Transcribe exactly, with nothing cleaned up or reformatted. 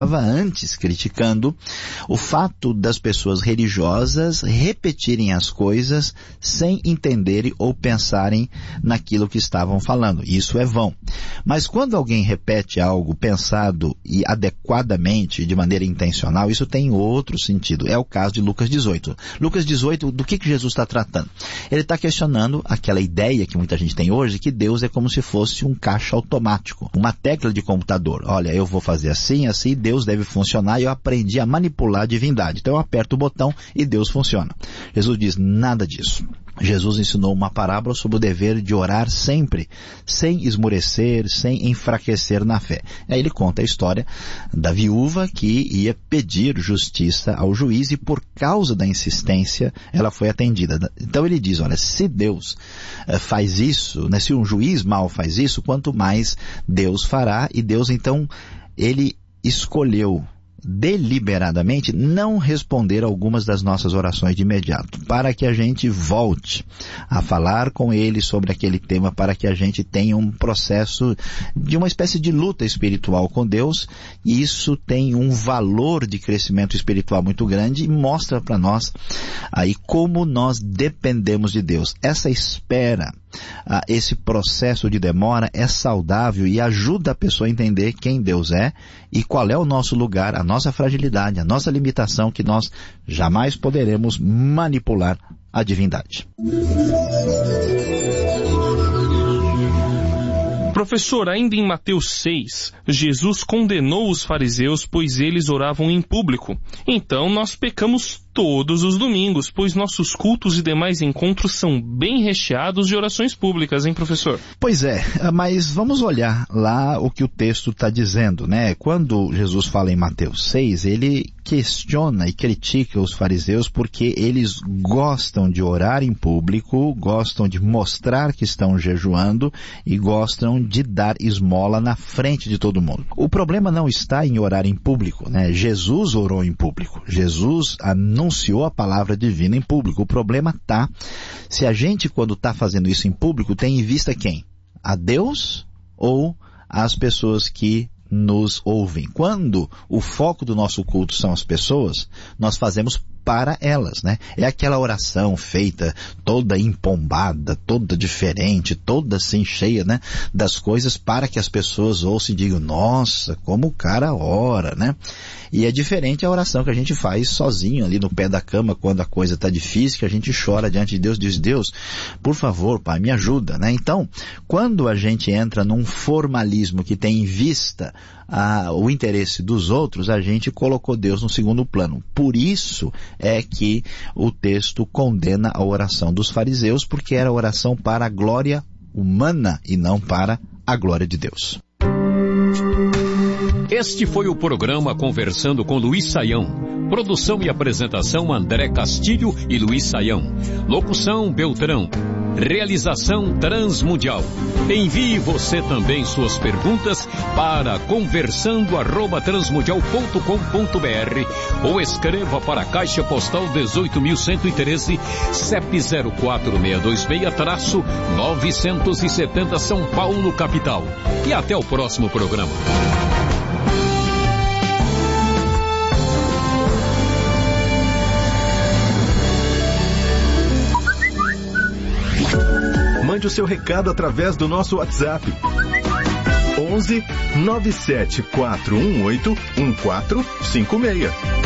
antes criticando o fato das pessoas religiosas repetirem as coisas sem entenderem ou pensarem naquilo que estavam falando. Isso é vão. Mas quando alguém repete algo pensado e adequadamente, de maneira intencional, isso tem outro sentido. É o caso de Lucas dezoito. Lucas dezoito, do que, que Jesus está tratando? Ele está questionando aquela ideia que muita gente tem hoje, que Deus é como se fosse um caixa automático, uma tecla de computador. Olha, eu vou fazer assim, assim, Deus Deus deve funcionar, e eu aprendi a manipular a divindade. Então eu aperto o botão e Deus funciona. Jesus diz nada disso. Jesus ensinou uma parábola sobre o dever de orar sempre, sem esmorecer, sem enfraquecer na fé. Aí ele conta a história da viúva que ia pedir justiça ao juiz e por causa da insistência ela foi atendida. Então ele diz, olha, se Deus uh, faz isso, né, se um juiz mau faz isso, quanto mais Deus fará. E Deus então, ele escolheu deliberadamente não responder algumas das nossas orações de imediato, para que a gente volte a falar com Ele sobre aquele tema, para que a gente tenha um processo de uma espécie de luta espiritual com Deus. E isso tem um valor de crescimento espiritual muito grande e mostra para nós aí como nós dependemos de Deus. Essa espera, ah, esse processo de demora é saudável e ajuda a pessoa a entender quem Deus é e qual é o nosso lugar, a nossa fragilidade, a nossa limitação, que nós jamais poderemos manipular a divindade. Professor, ainda em Mateus seis, Jesus condenou os fariseus, pois eles oravam em público. Então nós pecamos todos os domingos, pois nossos cultos e demais encontros são bem recheados de orações públicas, hein, professor? Pois é, mas vamos olhar lá o que o texto está dizendo, né? Quando Jesus fala em Mateus seis, ele questiona e critica os fariseus porque eles gostam de orar em público, gostam de mostrar que estão jejuando e gostam de dar esmola na frente de todo mundo. O problema não está em orar em público, né? Jesus orou em público. Jesus anunciou a palavra divina em público. O problema está se a gente, quando está fazendo isso em público, tem em vista quem? A Deus ou as pessoas que nos ouvem? Quando o foco do nosso culto são as pessoas, nós fazemos para elas, né? É aquela oração feita toda empombada, toda diferente, toda assim cheia, né, das coisas para que as pessoas ouçam e digam, nossa, como o cara ora, né? E é diferente a oração que a gente faz sozinho ali no pé da cama quando a coisa está difícil, que a gente chora diante de Deus, diz, Deus, por favor, Pai, me ajuda, né? Então, quando a gente entra num formalismo que tem em vista ah, o interesse dos outros, a gente colocou Deus no segundo plano. Por isso é que o texto condena a oração dos fariseus, porque era oração para a glória humana e não para a glória de Deus. Este foi o programa Conversando com Luiz Saião. Produção e apresentação André Castilho e Luiz Saião. Locução Beltrão. Realização Transmundial. Envie você também suas perguntas para conversando arroba transmundial ponto com ponto br ou escreva para a Caixa Postal dezoito mil cento e treze, C E P zero quatro seis dois seis, novecentos e setenta São Paulo, capital. E até o próximo programa. Mande o seu recado através do nosso WhatsApp. onze nove sete quatro um oito um quatro cinco seis.